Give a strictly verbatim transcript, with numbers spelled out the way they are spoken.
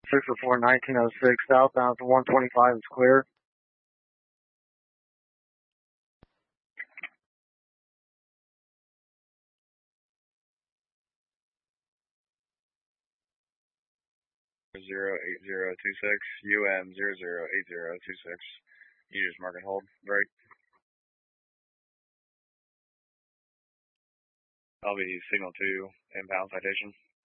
six oh four nineteen oh six, southbound to one twenty-five is clear. zero eight zero two six, U M zero zero eight zero two six. You just mark and hold. Right. I'll be signal two, impound citation.